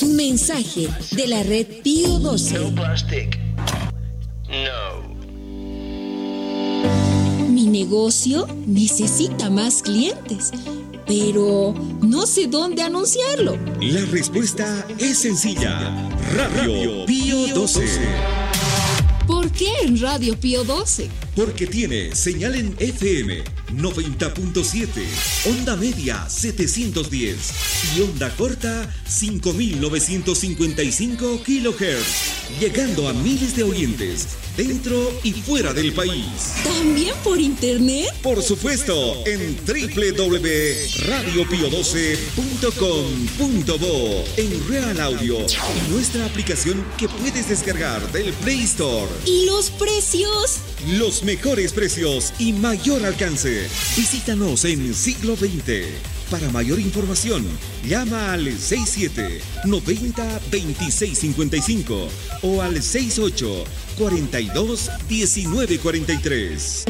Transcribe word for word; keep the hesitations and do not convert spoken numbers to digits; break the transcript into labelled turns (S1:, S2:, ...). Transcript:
S1: es un mensaje de la red Pío doce.
S2: No plastic. No.
S1: Mi negocio necesita más clientes, pero no sé dónde anunciarlo.
S3: La respuesta es sencilla. Radio Pío doce.
S1: ¿Por qué en Radio Pío doce?
S3: Porque tiene señal en F M noventa punto siete, onda media setecientos diez y onda corta cinco mil novecientos cincuenta y cinco kilohertz, llegando a miles de oyentes dentro y fuera del país.
S1: ¿También por internet?
S3: Por supuesto, en doble u doble u doble u punto radio pío doce punto com punto bo, en Real Audio y nuestra aplicación que puedes descargar del Play Store.
S1: ¿Y los precios?
S3: Los mejores precios y mayor alcance. Visítanos en Siglo veinte. Para mayor información, llama al seis siete noventa veintiséis cincuenta y cinco o al seis ocho cuarenta y dos diecinueve cuarenta y tres.